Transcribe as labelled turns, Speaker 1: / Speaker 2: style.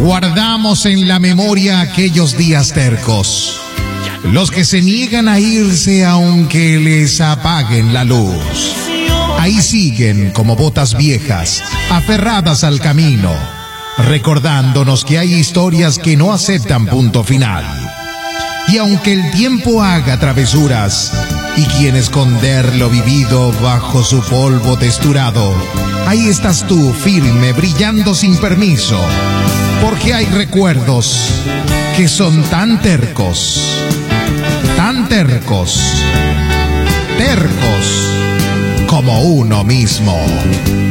Speaker 1: Guardamos en la memoria aquellos días tercos, los que se niegan a irse aunque les apaguen la luz. Ahí siguen como botas viejas, aferradas al camino, recordándonos que hay historias que no aceptan punto final. Y aunque el tiempo haga travesuras y quien esconder lo vivido bajo su polvo texturado, ahí estás tú, firme, brillando sin permiso, porque hay recuerdos que son tan tercos, tercos como uno mismo.